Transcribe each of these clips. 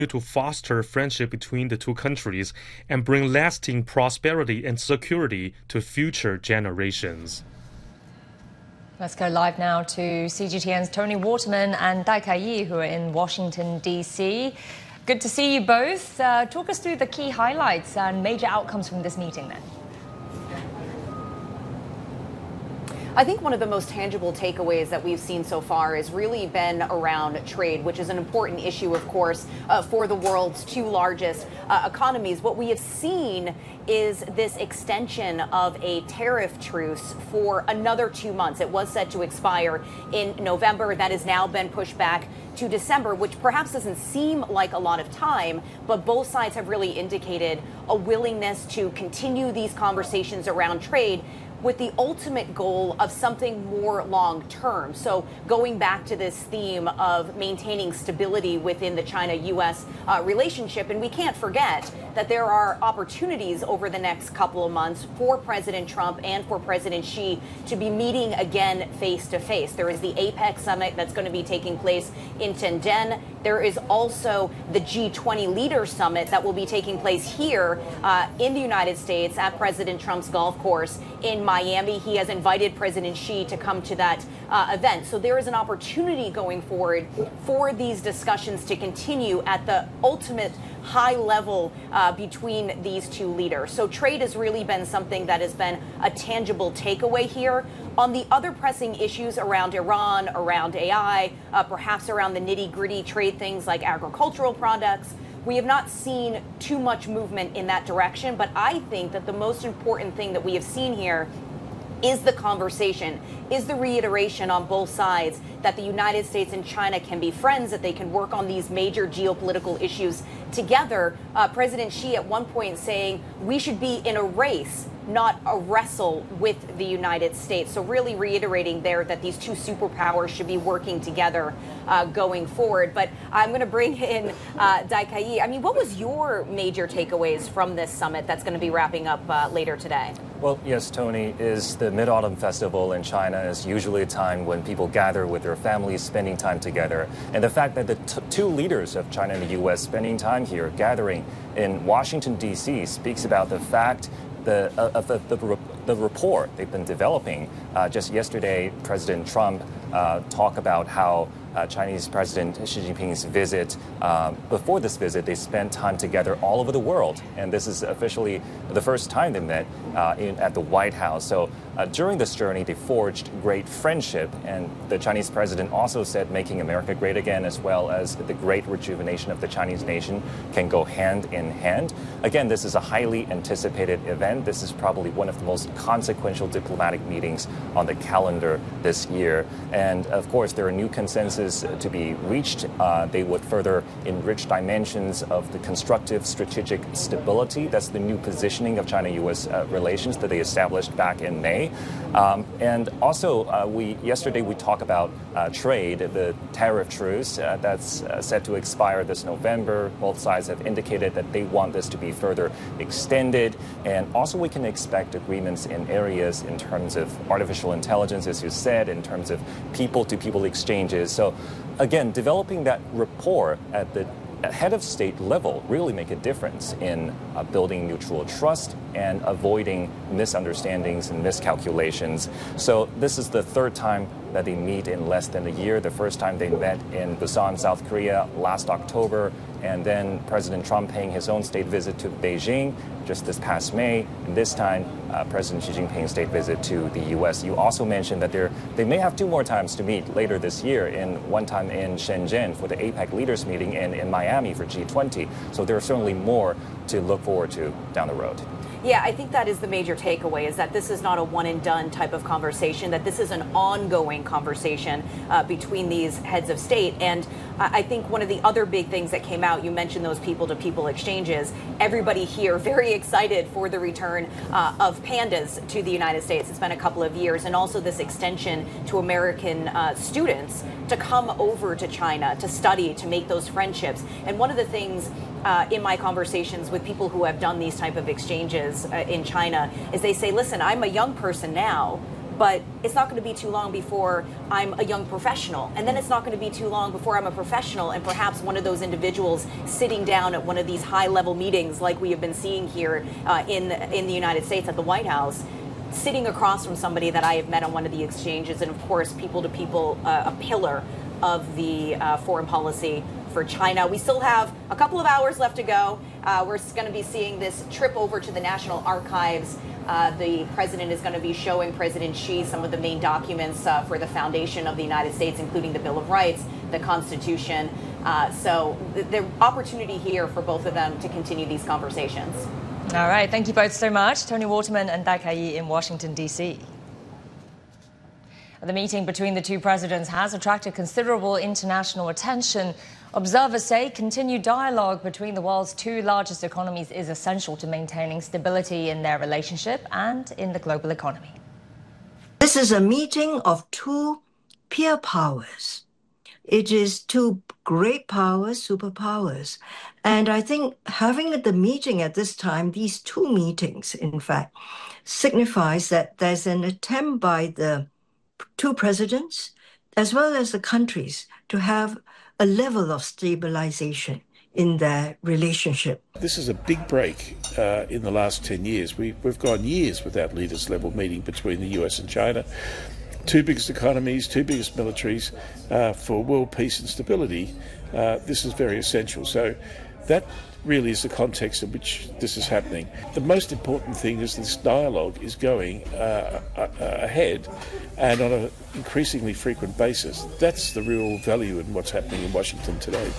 to foster friendship between the two countries and bring lasting prosperity and security to future generations. Let's go live now to CGTN's Tony Waterman and Dai Kai-yi, who are in Washington, D.C. Good to see you both. Talk us through the key highlights and major outcomes from this meeting then. I think one of the most tangible takeaways that we've seen so far has really been around trade, which is an important issue, of course, for the world's two largest economies. What we have seen is this extension of a tariff truce for another 2 months. It was set to expire in November. That has now been pushed back to December, which perhaps doesn't seem like a lot of time, but both sides have really indicated a willingness to continue these conversations around trade with the ultimate goal of something more long term. So going back to this theme of maintaining stability within the China-U.S. relationship, and we can't forget that there are opportunities over the next couple of months for President Trump and for President Xi to be meeting again face to face. There is the APEC summit that's going to be taking place in Shenzhen. There is also the G20 Leaders Summit that will be taking place here in the United States at President Trump's golf course in Miami. He has invited President Xi to come to that event. So there is an opportunity going forward for these discussions to continue at the ultimate high level between these two leaders. So trade has really been something that has been a tangible takeaway here. On the other pressing issues around Iran, around AI, perhaps around the nitty-gritty trade things like agricultural products, we have not seen too much movement in that direction. But I think that the most important thing that we have seen here is the conversation, is the reiteration on both sides that the United States and China can be friends, that they can work on these major geopolitical issues together. President Xi at one point saying we should be in a race, not a wrestle with the United States. So really reiterating there that these two superpowers should be working together going forward. But I'm going to bring in Dai Kai-yi. I mean, what was your major takeaways from this summit that's going to be wrapping up later today? Well, yes, Tony, is the Mid-Autumn Festival in China is usually a time when people gather with their families, spending time together. And the fact that the two leaders of China and the U.S. spending time here, gathering in Washington, D.C., speaks about the fact of the rapport they've been developing. Just yesterday, President Trump talked about how Chinese President Xi Jinping's visit, before this visit, they spent time together all over the world. And this is officially the first time they met at the White House. So during this journey, they forged great friendship. And the Chinese president also said making America great again, as well as the great rejuvenation of the Chinese nation, can go hand in hand. Again, this is a highly anticipated event. This is probably one of the most consequential diplomatic meetings on the calendar this year. And of course, there are new consensus to be reached. They would further enrich dimensions of the constructive strategic stability. That's the new positioning of China-U.S. relations that they established back in May. And also, yesterday we talked about trade, the tariff truce that's set to expire this November. Both sides have indicated that they want this to be further extended. And also we can expect agreements in areas in terms of artificial intelligence, as you said, in terms of people-to-people exchanges. So again, developing that rapport at the head of state level really make a difference in building mutual trust and avoiding misunderstandings and miscalculations. So this is the third time that they meet in less than a year. The first time they met in Busan, South Korea last October, and then President Trump paying his own state visit to Beijing just this past May, and this time President Xi Jinping's state visit to the U.S. You also mentioned that they may have two more times to meet later this year, one time in Shenzhen for the APEC leaders meeting and in Miami for G20. So there are certainly more to look forward to down the road. Yeah, I think that is the major takeaway, is that this is not a one and done type of conversation, that this is an ongoing conversation between these heads of state. And I think one of the other big things that came out, you mentioned those people-to-people exchanges. Everybody here very excited for the return of pandas to the United States. It's been a couple of years. And also this extension to American students to come over to China to study, to make those friendships. And one of the things in my conversations with people who have done these type of exchanges in China is they say, listen, I'm a young person now, but it's not going to be too long before I'm a young professional. And then it's not going to be too long before I'm a professional and perhaps one of those individuals sitting down at one of these high-level meetings like we have been seeing here in the United States at the White House, sitting across from somebody that I have met on one of the exchanges, and of course, people to people, a pillar of the foreign policy for China. We still have a couple of hours left to go. We're going to be seeing this trip over to the National Archives. The president is going to be showing President Xi some of the main documents for the foundation of the United States, including the Bill of Rights, the Constitution. So the opportunity here for both of them to continue these conversations. All right. Thank you both so much. Tony Waterman and Dai Kaiyi in Washington, D.C. The meeting between the two presidents has attracted considerable international attention. Observers say continued dialogue between the world's two largest economies is essential to maintaining stability in their relationship and in the global economy. This is a meeting of two peer powers. It is two great powers, superpowers. And I think having the meeting at this time, these two meetings, in fact, signifies that there's an attempt by the two presidents, as well as the countries, to have a level of stabilization in their relationship. This is a big break in the last 10 years. We've gone years without leaders level meeting between the US and China. Two biggest economies, two biggest militaries for world peace and stability. This is very essential. So that really is the context in which this is happening. The most important thing is this dialogue is going ahead and on an increasingly frequent basis. That's the real value in what's happening in Washington today.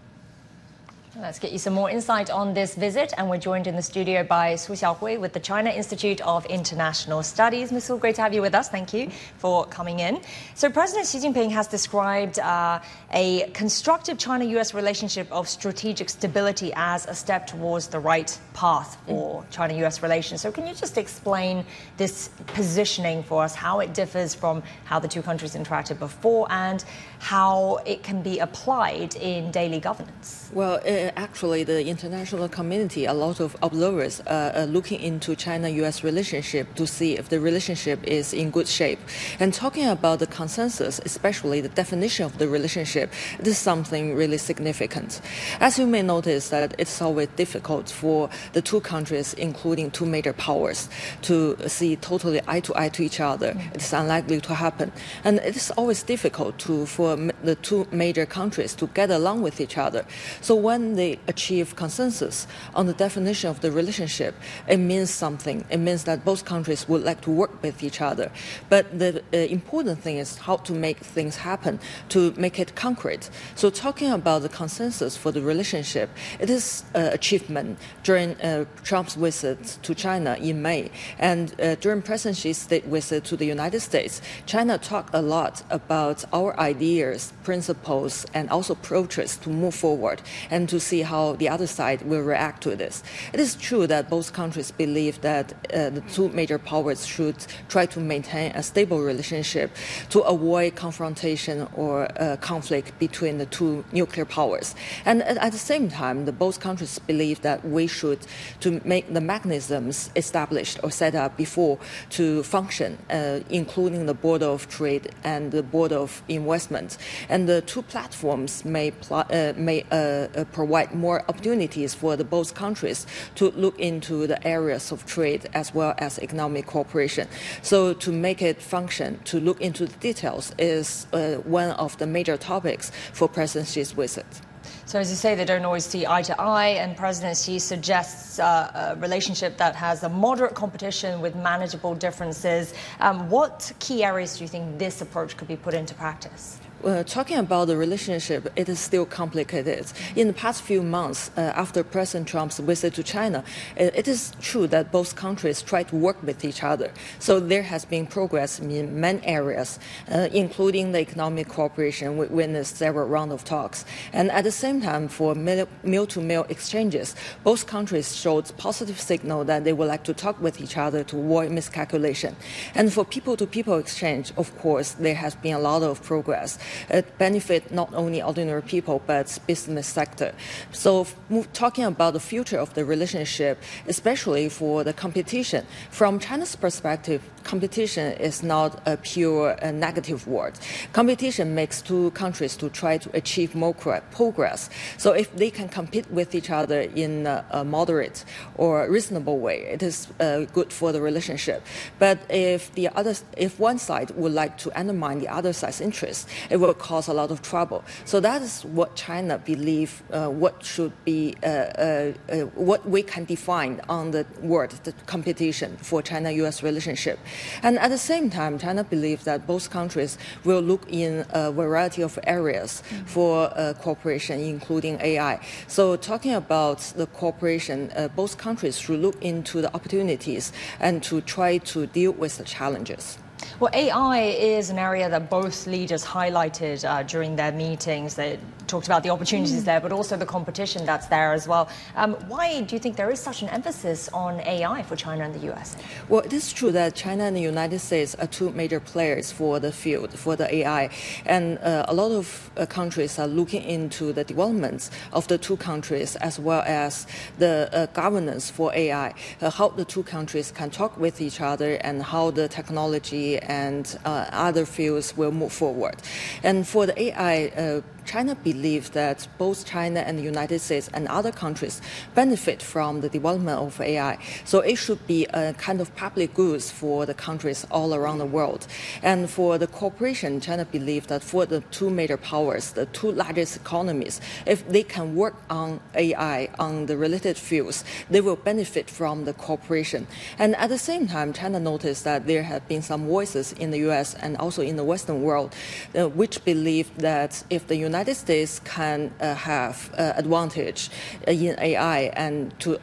Let's get you some more insight on this visit, and we're joined in the studio by Su Xiaohui with the China Institute of International Studies. Ms. Su, great to have you with us. Thank you for coming in. So President Xi Jinping has described a constructive China-US relationship of strategic stability as a step towards the right path for China-US relations. So can you just explain this positioning for us, how it differs from how the two countries interacted before and how it can be applied in daily governance? Well, actually, the international community, a lot of observers are looking into China-US relationship to see if the relationship is in good shape. And talking about the consensus, especially the definition of the relationship, this is something really significant. As you may notice that it's always difficult for the two countries, including two major powers, to see totally eye to eye to each other. It's unlikely to happen. And it is always difficult for the two major countries to get along with each other. So when they achieve consensus on the definition of the relationship, it means something. It means that both countries would like to work with each other. But the important thing is how to make things happen, to make it concrete. So talking about the consensus for the relationship, it is an achievement during Trump's visit to China in May. And during President Xi's state visit to the United States, China talked a lot about our ideas, principles, and also approaches to move forward and to see how the other side will react to this. It is true that both countries believe that the two major powers should try to maintain a stable relationship to avoid confrontation or conflict between the two nuclear powers. And at the same time, both countries believe that we should to make the mechanisms established or set up before to function, including the Board of Trade and the Board of Investment. And the two platforms may provide more opportunities for both countries to look into the areas of trade as well as economic cooperation. So to make it function, to look into the details is one of the major topics for President Xi's visit. So as you say, they don't always see eye to eye, and President Xi suggests a relationship that has a moderate competition with manageable differences. What key areas do you think this approach could be put into practice? Talking about the relationship, it is still complicated. In the past few months, after President Trump's visit to China, it is true that both countries try to work with each other. So there has been progress in many areas, including the economic cooperation. We witnessed several rounds of talks. And at the same time, for meal-to-meal exchanges, both countries showed positive signal that they would like to talk with each other to avoid miscalculation. And for people-to-people exchange, of course, there has been a lot of progress. It benefits not only ordinary people, but business sector. So talking about the future of the relationship, especially for the competition, from China's perspective, competition is not a pure negative word. Competition makes two countries to try to achieve more progress. So if they can compete with each other in a moderate or reasonable way, it is good for the relationship. But if one side would like to undermine the other side's interests, it will cause a lot of trouble. So that is what China believes what should be what we can define on the word the competition for China-U.S. relationship. And at the same time, China believes that both countries will look in a variety of areas for cooperation, including AI. So talking about the cooperation, both countries should look into the opportunities and to try to deal with the challenges. Well, AI is an area that both leaders highlighted during their meetings. They talked about the opportunities there, but also the competition that's there as well. Why do you think there is such an emphasis on AI for China and the US? Well, it is true that China and the United States are two major players for the field, for the AI. And a lot of countries are looking into the developments of the two countries as well as the governance for AI, how the two countries can talk with each other and how the technology and other fields will move forward. And for the AI, China believes that both China and the United States and other countries benefit from the development of AI. So it should be a kind of public goods for the countries all around the world. And for the cooperation, China believes that for the two major powers, the two largest economies, if they can work on AI, on the related fields, they will benefit from the cooperation. And at the same time, China noticed that there have been some voices in the US and also in the Western world which believe that if the United States can have advantage in AI and to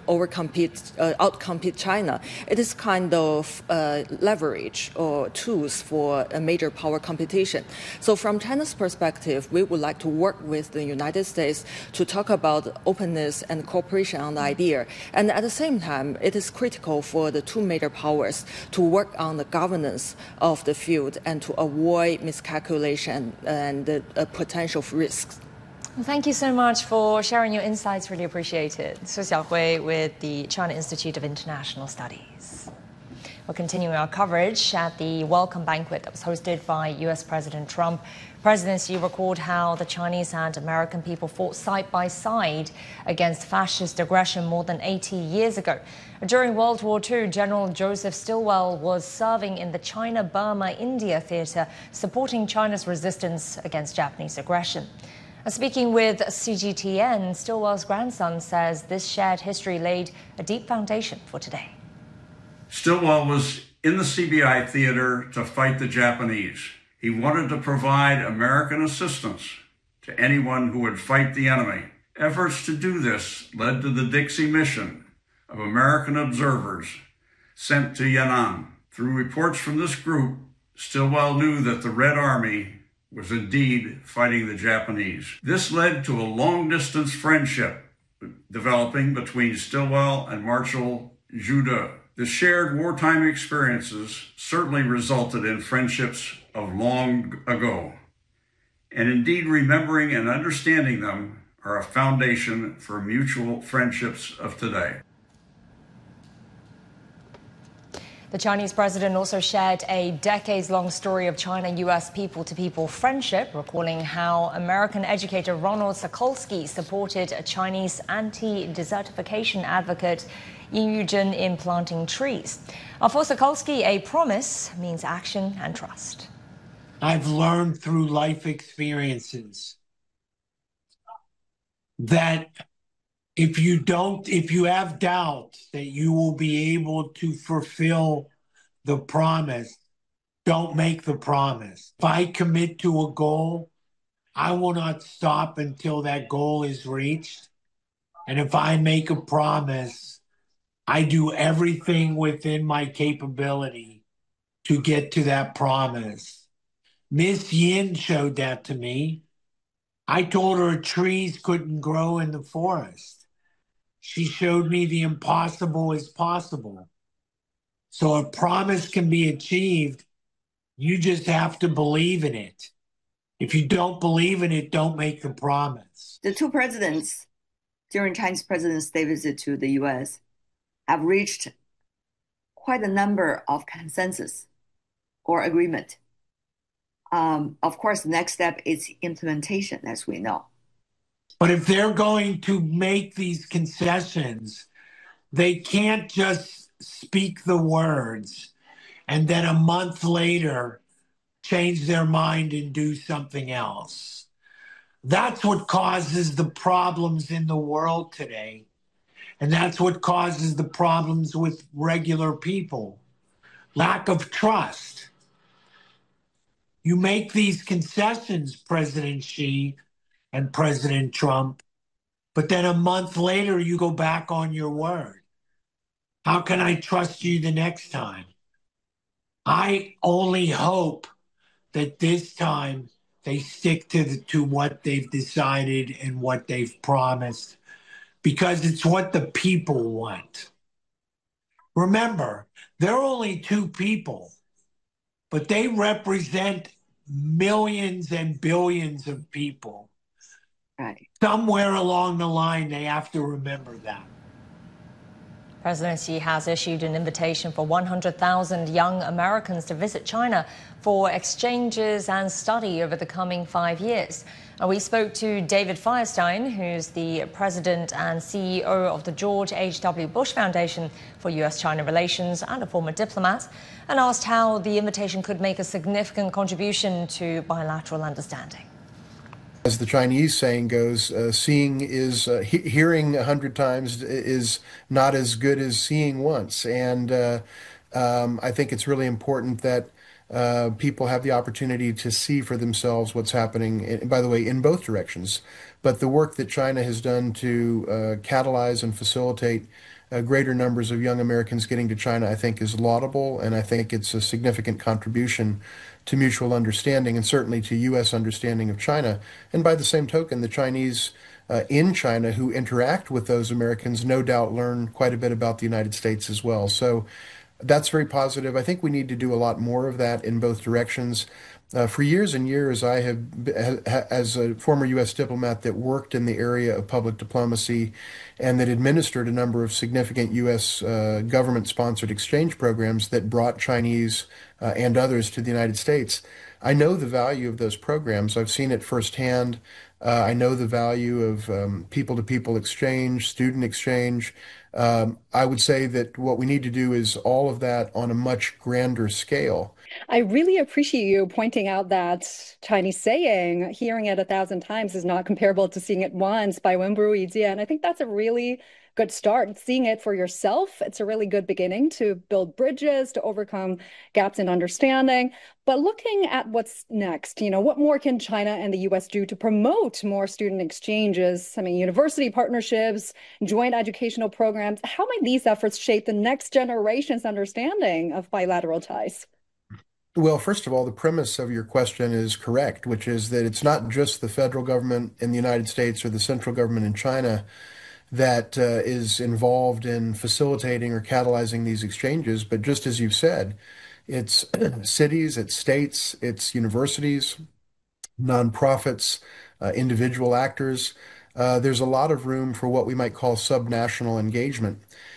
outcompete China, it is kind of leverage or tools for a major power competition. So from China's perspective, we would like to work with the United States to talk about openness and cooperation on the idea. And at the same time, it is critical for the two major powers to work on the governance of the field and to avoid miscalculation and the potential risks. Well, thank you so much for sharing your insights. Really appreciate it. Su Xiaohui with the China Institute of International Studies. We're continuing our coverage at the welcome banquet that was hosted by US President Trump. President Xi recalled how the Chinese and American people fought side by side against fascist aggression more than 80 years ago. During World War II, General Joseph Stilwell was serving in the China-Burma-India theater, supporting China's resistance against Japanese aggression. Speaking with CGTN, Stilwell's grandson says this shared history laid a deep foundation for today. Stilwell was in the CBI theater to fight the Japanese. He wanted to provide American assistance to anyone who would fight the enemy. Efforts to do this led to the Dixie mission of American observers sent to Yan'an. Through reports from this group, Stilwell knew that the Red Army was indeed fighting the Japanese. This led to a long-distance friendship developing between Stilwell and Marshal Zhu. The shared wartime experiences certainly resulted in friendships of long ago. And indeed, remembering and understanding them are a foundation for mutual friendships of today. The Chinese president also shared a decades-long story of China-US people-to-people friendship, recalling how American educator Ronald Sokolsky supported a Chinese anti-desertification advocate, Yin Yuzhen, in planting trees. For Sokolsky, a promise means action and trust. I've learned through life experiences that if you have doubt that you will be able to fulfill the promise, don't make the promise. If I commit to a goal, I will not stop until that goal is reached. And if I make a promise, I do everything within my capability to get to that promise. Miss Yin showed that to me. I told her trees couldn't grow in the forest. She showed me the impossible is possible. So a promise can be achieved. You just have to believe in it. If you don't believe in it, don't make the promise. The two presidents, during Chinese President's Day visit to the U.S., have reached quite a number of consensus or agreement. Of course, the next step is implementation, as we know. But if they're going to make these concessions, they can't just speak the words and then a month later change their mind and do something else. That's what causes the problems in the world today. And that's what causes the problems with regular people. Lack of trust. You make these concessions, President Xi and President Trump, but then a month later you go back on your word. How can I trust you the next time? I only hope that this time they stick to what they've decided and what they've promised, because it's what the people want. Remember, they're only two people, but they represent millions and billions of people. Right. Somewhere along the line, they have to remember that. President Xi has issued an invitation for 100,000 young Americans to visit China for exchanges and study over the coming 5 years. We spoke to David Firestein, who's the president and CEO of the George H.W. Bush Foundation for U.S.-China Relations and a former diplomat, and asked how the invitation could make a significant contribution to bilateral understanding. As the Chinese saying goes, seeing is hearing 100 times is not as good as seeing once. And I think it's really important that people have the opportunity to see for themselves what's happening, by the way, in both directions. But the work that China has done to catalyze and facilitate greater numbers of young Americans getting to China, I think, is laudable, and I think it's a significant contribution to mutual understanding and certainly to U.S. understanding of China. And by the same token, the Chinese in China who interact with those Americans no doubt learn quite a bit about the United States as well. So that's very positive. I think we need to do a lot more of that in both directions. For years and years, I have, as a former U.S. diplomat that worked in the area of public diplomacy and that administered a number of significant U.S. government-sponsored exchange programs that brought Chinese and others to the United States. I know the value of those programs. I've seen it firsthand. I know the value of people-to-people exchange, student exchange. I would say that what we need to do is all of that on a much grander scale. I really appreciate you pointing out that Chinese saying, hearing it 1,000 times is not comparable to seeing it once, 百闻不如一见. And I think that's a really good start. Seeing it for yourself, it's a really good beginning to build bridges, to overcome gaps in understanding. But looking at what's next, what more can China and the U.S. do to promote more student exchanges? I mean, university partnerships, joint educational programs. How might these efforts shape the next generation's understanding of bilateral ties? Well, first of all, the premise of your question is correct, which is that it's not just the federal government in the United States or the central government in China that is involved in facilitating or catalyzing these exchanges, but just as you've said, it's cities, it's states, it's universities, nonprofits, individual actors. There's a lot of room for what we might call subnational engagement.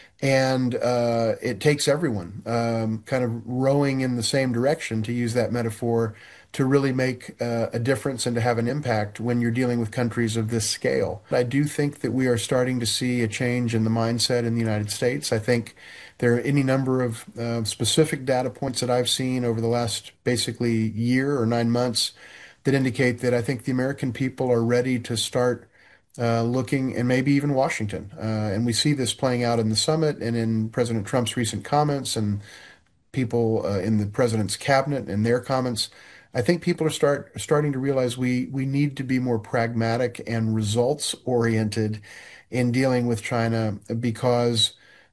And it takes everyone kind of rowing in the same direction, to use that metaphor, to really make a difference and to have an impact when you're dealing with countries of this scale. I do think that we are starting to see a change in the mindset in the United States. I think there are any number of specific data points that I've seen over the last basically year or 9 months that indicate that I think the American people are ready to start looking, and maybe even Washington. And we see this playing out in the summit and in President Trump's recent comments and people in the president's cabinet and their comments. I think people are starting to realize we need to be more pragmatic and results-oriented in dealing with China, because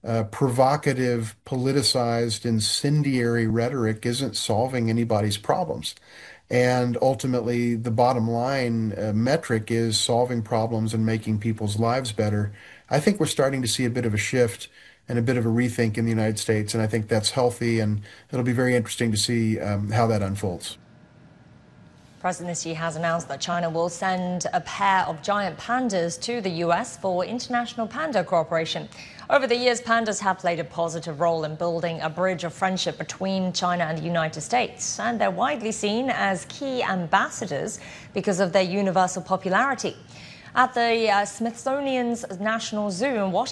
provocative, politicized, incendiary rhetoric isn't solving anybody's problems. And ultimately, the bottom line metric is solving problems and making people's lives better. I think we're starting to see a bit of a shift and a bit of a rethink in the United States, and I think that's healthy, and it'll be very interesting to see how that unfolds. President Xi has announced that China will send a pair of giant pandas to the U.S. for international panda cooperation. Over the years, pandas have played a positive role in building a bridge of friendship between China and the United States, and they're widely seen as key ambassadors because of their universal popularity. At the Smithsonian's National Zoo in Washington,